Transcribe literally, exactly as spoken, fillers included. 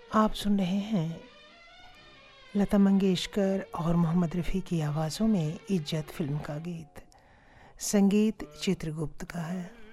आप सुन रहे हैं लता मंगेशकर और मोहम्मद रफ़ी की आवाज़ों में इज्जत फिल्म का गीत। संगीत चित्रगुप्त का है।